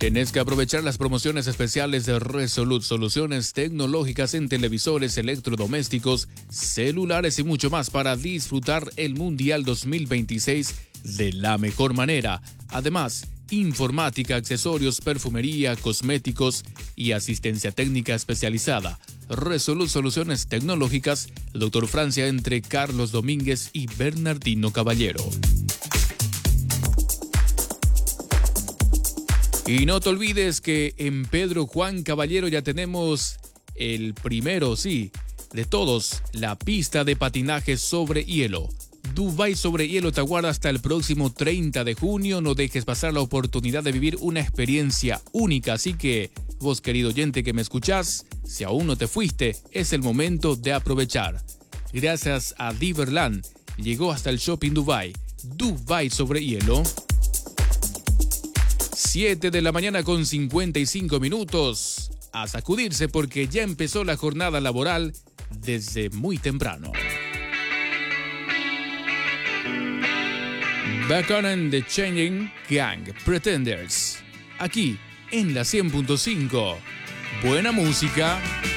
Tenés que aprovechar las promociones especiales de Resolute, soluciones tecnológicas en televisores, electrodomésticos, celulares y mucho más para disfrutar el Mundial 2026 de la mejor manera. Además, informática, accesorios, perfumería, cosméticos y asistencia técnica especializada. Resolute Soluciones Tecnológicas, Dr. Francia entre Carlos Domínguez y Bernardino Caballero. Y no te olvides que en Pedro Juan Caballero ya tenemos el primero, sí, de todos, la pista de patinaje sobre hielo. Dubái sobre hielo te aguarda hasta el próximo 30 de junio. No dejes pasar la oportunidad de vivir una experiencia única. Así que, vos querido oyente que me escuchás, si aún no te fuiste, es el momento de aprovechar. Gracias a Diverland, llegó hasta el Shopping Dubái. Dubái sobre hielo. 7 de la mañana con 55 minutos. A sacudirse porque ya empezó la jornada laboral desde muy temprano. Back on and the Changing Gang Pretenders. Aquí en la 100.5. Buena música.